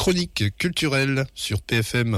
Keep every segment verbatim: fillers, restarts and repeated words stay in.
chronique culturelle sur P F M.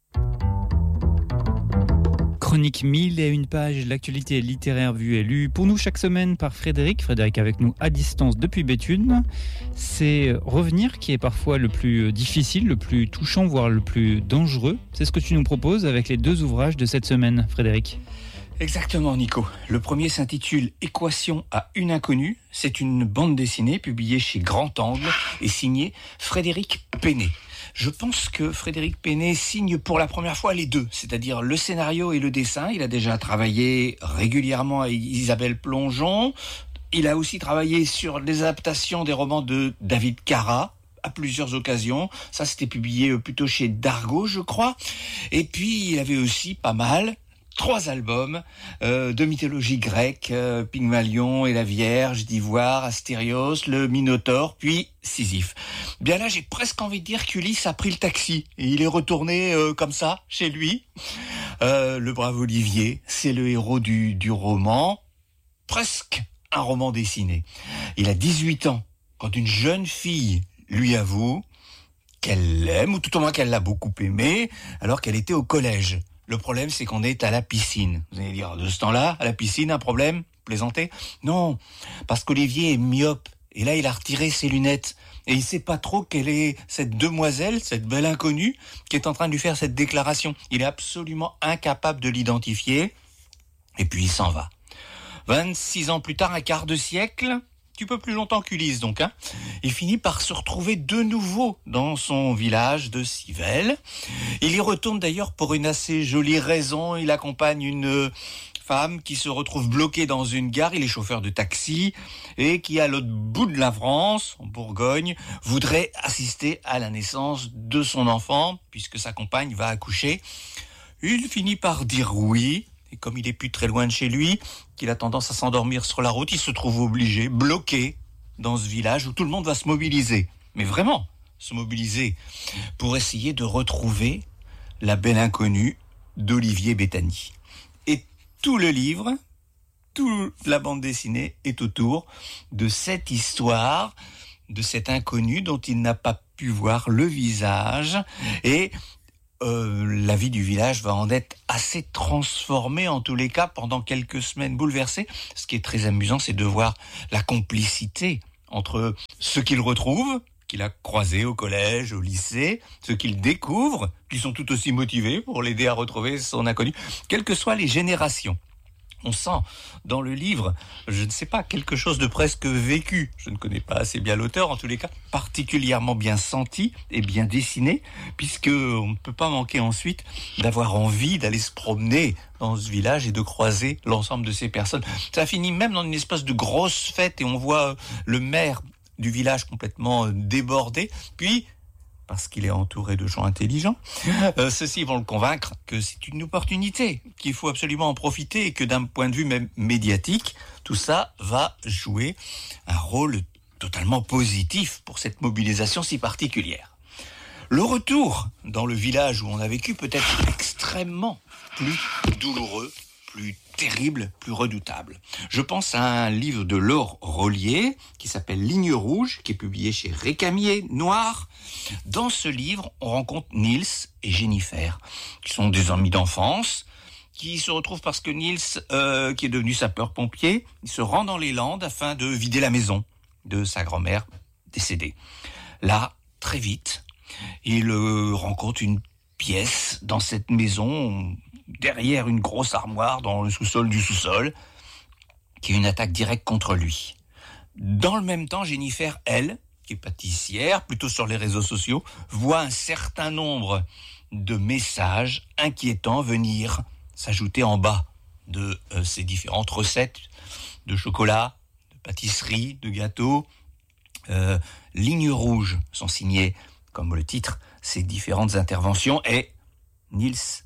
Chronique mille et une pages, l'actualité littéraire vue et lue pour nous chaque semaine par Frédéric. Frédéric avec nous à distance depuis Béthune. C'est revenir qui est parfois le plus difficile, le plus touchant, voire le plus dangereux. C'est ce que tu nous proposes avec les deux ouvrages de cette semaine, Frédéric. Exactement, Nico. Le premier s'intitule Équation à une inconnue. C'est une bande dessinée publiée chez Grand Angle et signée Frédéric Pénet. Je pense que Frédéric Pénet signe pour la première fois les deux, c'est-à-dire le scénario et le dessin. Il a déjà travaillé régulièrement avec Isabelle Plongeon. Il a aussi travaillé sur les adaptations des romans de David Cara à plusieurs occasions. Ça, c'était publié plutôt chez Dargaud, je crois. Et puis, il avait aussi pas mal... Trois albums euh, de mythologie grecque, euh, Pygmalion et la Vierge d'Ivoire, Astérios, le Minotaure, puis Sisyphe. Bien là, j'ai presque envie de dire qu'Ulysse a pris le taxi et il est retourné euh, comme ça, chez lui. Euh, le brave Olivier, c'est le héros du, du roman, presque un roman dessiné. Il a dix-huit ans quand une jeune fille lui avoue qu'elle l'aime, ou tout au moins qu'elle l'a beaucoup aimé, alors qu'elle était au collège. Le problème, c'est qu'on est à la piscine. Vous allez dire, de ce temps-là, à la piscine, un problème ? Plaisanter ? Non, parce qu'Olivier est myope. Et là, il a retiré ses lunettes. Et il sait pas trop quelle est cette demoiselle, cette belle inconnue, qui est en train de lui faire cette déclaration. Il est absolument incapable de l'identifier. Et puis, il s'en va. vingt-six ans plus tard, un quart de siècle... Un petit peu plus longtemps qu'Ulysse, donc. Hein. Il finit par se retrouver de nouveau dans son village de Civelle. Il y retourne d'ailleurs pour une assez jolie raison. Il accompagne une femme qui se retrouve bloquée dans une gare. Il est chauffeur de taxi et qui, à l'autre bout de la France, en Bourgogne, voudrait assister à la naissance de son enfant, puisque sa compagne va accoucher. Il finit par dire oui. Et comme il est plus très loin de chez lui, qu'il a tendance à s'endormir sur la route, il se trouve obligé, bloqué dans ce village où tout le monde va se mobiliser. Mais vraiment, se mobiliser pour essayer de retrouver la belle inconnue d'Olivier Bethany. Et tout le livre, toute la bande dessinée est autour de cette histoire, de cette inconnue dont il n'a pas pu voir le visage. Et Euh, la vie du village va en être assez transformée, en tous les cas, pendant quelques semaines bouleversées. Ce qui est très amusant, c'est de voir la complicité entre ceux qu'il retrouve, qu'il a croisés au collège, au lycée, ceux qu'il découvre, qui sont tout aussi motivés pour l'aider à retrouver son inconnu, quelles que soient les générations. On sent dans le livre, je ne sais pas, quelque chose de presque vécu. Je ne connais pas assez bien l'auteur, en tous les cas, particulièrement bien senti et bien dessiné, puisque on ne peut pas manquer ensuite d'avoir envie d'aller se promener dans ce village et de croiser l'ensemble de ces personnes. Ça finit même dans une espèce de grosse fête et on voit le maire du village complètement débordé, puis... parce qu'il est entouré de gens intelligents, euh, ceux-ci vont le convaincre que c'est une opportunité, qu'il faut absolument en profiter et que d'un point de vue même médiatique, tout ça va jouer un rôle totalement positif pour cette mobilisation si particulière. Le retour dans le village où on a vécu peut être extrêmement plus douloureux, plus terrible, plus redoutable. Je pense à un livre de Laure Rollier qui s'appelle Ligne rouge, qui est publié chez Récamier Noir. Dans ce livre, on rencontre Niels et Jennifer, qui sont des amis d'enfance, qui se retrouvent parce que Niels, euh, qui est devenu sapeur-pompier, il se rend dans les Landes afin de vider la maison de sa grand-mère décédée. Là, très vite, il euh, rencontre une pièce dans cette maison, derrière une grosse armoire dans le sous-sol du sous-sol, qui est une attaque directe contre lui. Dans le même temps, Jennifer, elle, qui est pâtissière, plutôt sur les réseaux sociaux, voit un certain nombre de messages inquiétants venir s'ajouter en bas de euh, ces différentes recettes de chocolat, de pâtisserie, de gâteaux. Euh, Lignes rouges sont signées, comme le titre, ces différentes interventions, et Niels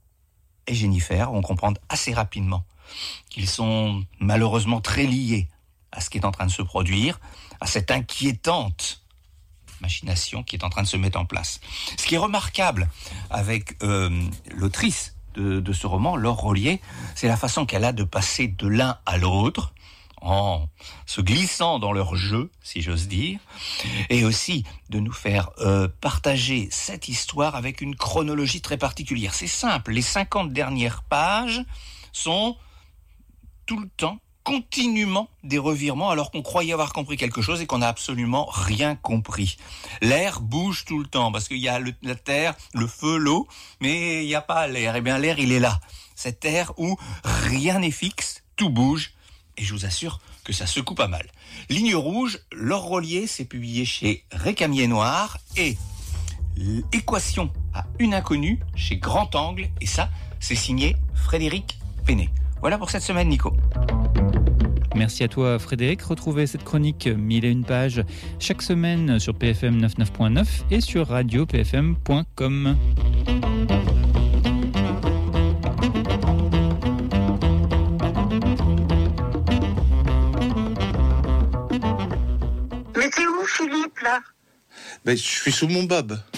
et Jennifer vont comprendre assez rapidement qu'ils sont malheureusement très liés à ce qui est en train de se produire, à cette inquiétante machination qui est en train de se mettre en place. Ce qui est remarquable avec euh, l'autrice de, de ce roman, Laure Rollier, c'est la façon qu'elle a de passer de l'un à l'autre, en se glissant dans leur jeu, si j'ose dire, et aussi de nous faire euh, partager cette histoire avec une chronologie très particulière. C'est simple, les cinquante dernières pages sont tout le temps, continuellement des revirements alors qu'on croyait avoir compris quelque chose et qu'on n'a absolument rien compris. L'air bouge tout le temps parce qu'il y a le, la terre, le feu, l'eau, mais il n'y a pas l'air. Eh bien l'air, il est là. Cet air où rien n'est fixe, tout bouge. Et je vous assure que ça secoue pas mal. Ligne rouge, Laure Rollier, c'est publié chez Récamier Noir. Et Équation à une inconnue chez Grand Angle. Et ça, c'est signé Frédéric Penet. Voilà pour cette semaine, Nico. Merci à toi, Frédéric. Retrouvez cette chronique mille et une pages chaque semaine sur P F M quatre-vingt-neuf point neuf et sur radio p f m point com. Mais t'es où, Philippe, là? Ben, je suis sous mon bob.